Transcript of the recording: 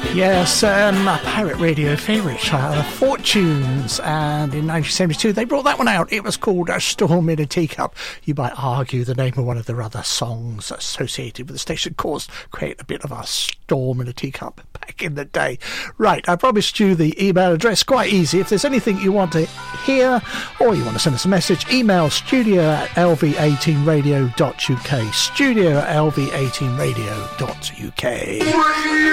Yes, a pirate radio favourite, Fortunes, and in 1972 they brought that one out. It was called A Storm in a Teacup. You might argue the name of one of their other songs associated with the station caused create a bit of a storm in a teacup back in the day. Right, I promised you the email address, quite easy. If there's anything you want to hear or you want to send us a message, email studio@lv18radio.uk, studio@lv18radio.uk.